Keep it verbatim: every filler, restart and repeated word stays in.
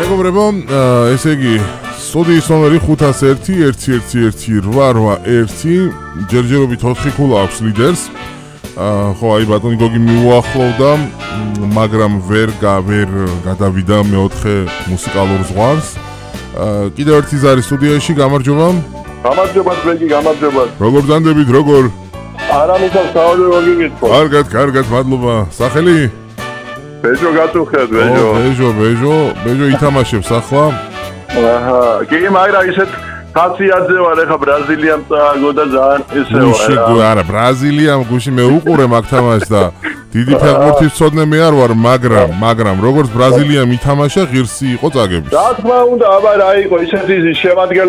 მეგობრებო, ესე იგი, სტუდიის ნომერი ხუთას ერთი ერთი ერთი ერთი რვა რვა ერთი, ჯერჯერობით ოთხი ქულა აქვს ლიდერს. ხო, აი ბატონი გოგი მიუახლოვდა, მაგრამ ვერ ვერ გადავიდა მეოთხე მუსიკალურ ზღვარს. კიდევ ერთი ზარი სტუდიაში, გამარჯობა. გამარჯობა, ბეგი, გამარჯობა. როგორ დანდებით, როგორ? არამისავს საუბარი მოგიგიწყო. კარგად, კარგად, მადლობა. სახელი? ბეჟო გაწუხეთ, ბეჟო. ბეჟო, ბეჟო, ბეჟო ითამაშებს ახლა. აჰა, კი, მაგრამ ისეთ ხაციათზე ვარ, ეხა ბრაზილიამ წააგო და ძალიან ისევა. გუში, არა, ბრაზილიამ გუში მე უყურე მაგ თამაშს და დიდი ფეხბურთის მცოდნე მე არ ვარ, მაგრამ, მაგრამ როგორც ბრაზილიამ ითამაშა, ღირსი იყო წაგების. რა თქმა უნდა, აბა რა იყო ისეთი შემადგენელი